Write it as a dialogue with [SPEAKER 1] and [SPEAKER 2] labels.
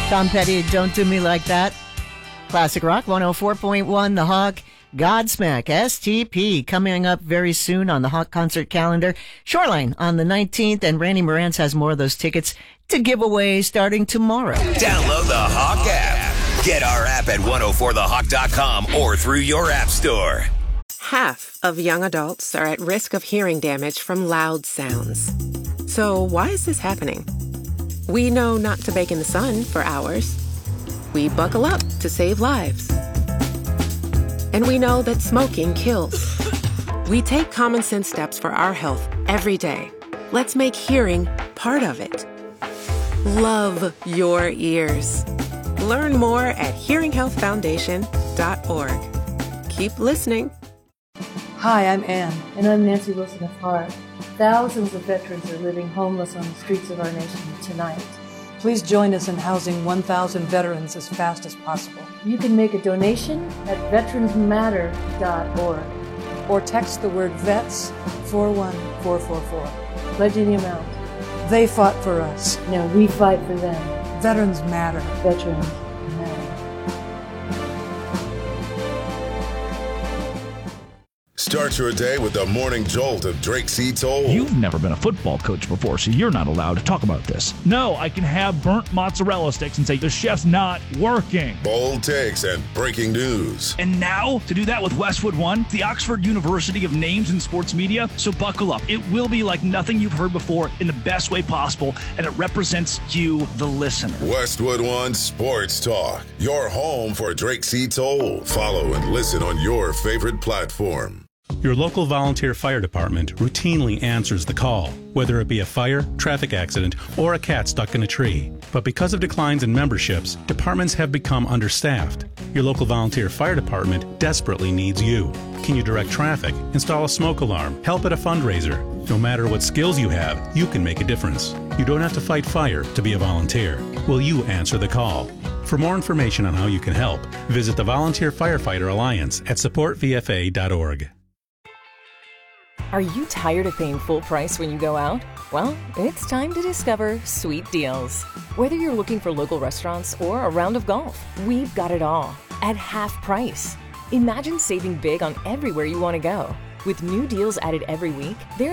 [SPEAKER 1] Tom Petty, Don't Do Me Like That. Classic Rock 104.1, The Hawk. Godsmack, STP, coming up very soon on the Hawk concert calendar. Shoreline on the 19th, and Randy Morantz has more of those tickets to give away starting tomorrow.
[SPEAKER 2] Download the Hawk app. Get our app at 1043thehawk.com or through your app store.
[SPEAKER 3] Half of young adults are at risk of hearing damage from loud sounds. So why is this happening? We know not to bake in the sun for hours. We buckle up to save lives. And we know that smoking kills. We take common sense steps for our health every day. Let's make hearing part of it. Love your ears. Learn more at hearinghealthfoundation.org. Keep listening.
[SPEAKER 4] Hi, I'm Ann. And I'm Nancy Wilson of Heart. Thousands of veterans are living homeless on the streets of our nation tonight. Please join us in housing 1,000 veterans as fast as possible. You can make a donation at veteransmatter.org or text the word VETS 41444. Pledge any amount. They fought for us. Now we fight for them. Veterans matter. Veterans matter.
[SPEAKER 5] Start your day with the morning jolt of Drake C. Toll.
[SPEAKER 6] You've never been a football coach before, so you're not allowed to talk about this. No, I can have burnt mozzarella sticks and say the chef's not working.
[SPEAKER 5] Bold takes and breaking news.
[SPEAKER 6] And now, to do that with Westwood One, the Oxford University of Names in Sports Media. So buckle up. It will be like nothing you've heard before in the best way possible, and it represents you, the listener.
[SPEAKER 5] Westwood One Sports Talk, your home for Drake C. Toll. Follow and listen on your favorite platform.
[SPEAKER 7] Your local volunteer fire department routinely answers the call, whether it be a fire, traffic accident, or a cat stuck in a tree. But because of declines in memberships, departments have become understaffed. Your local volunteer fire department desperately needs you. Can you direct traffic, install a smoke alarm, help at a fundraiser? No matter what skills you have, you can make a difference. You don't have to fight fire to be a volunteer. Will you answer the call? For more information on how you can help, visit the Volunteer Firefighter Alliance at supportvfa.org.
[SPEAKER 8] Are you tired of paying full price when you go out? Well, it's time to discover Sweet Deals. Whether you're looking for local restaurants or a round of golf, we've got it all at half price. Imagine saving big on everywhere you want to go. With new deals added every week, there